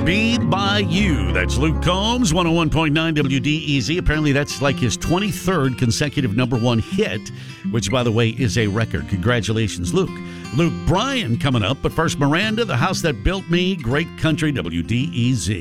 Be By You. That's Luke Combs, 101.9 WDEZ. Apparently that's like his 23rd consecutive number one hit, which, by the way, is a record. Congratulations, Luke. Luke Bryan coming up, but first Miranda, The House That Built Me, Great Country WDEZ.